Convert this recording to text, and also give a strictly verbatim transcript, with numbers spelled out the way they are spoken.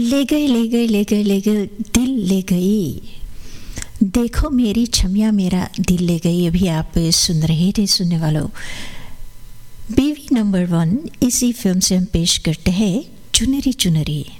ले गए ले गए ले गए ले गए दिल ले गई, देखो मेरी छमिया मेरा दिल ले गई। अभी आप सुन रहे थे सुनने वालों, बीवी नंबर वन। इसी फिल्म से हम पेश करते हैं चुनरी चुनरी।